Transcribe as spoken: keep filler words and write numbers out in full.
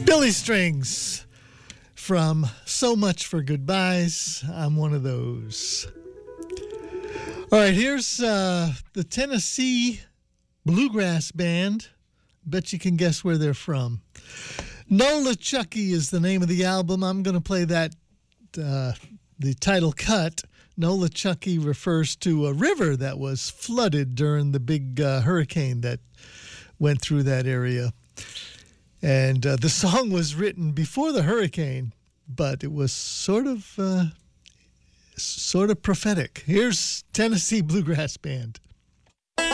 Billy Strings from So Much for Goodbyes. I'm one of those. All right, here's uh, the Tennessee Bluegrass Band. Bet you can guess where they're from. Nola Chucky is the name of the album. I'm going to play that, uh, the title cut. Nola Chucky refers to a river that was flooded during the big uh, hurricane that went through that area. And uh, the song was written before the hurricane, but it was sort of uh, sort of prophetic. Here's Tennessee Bluegrass Band.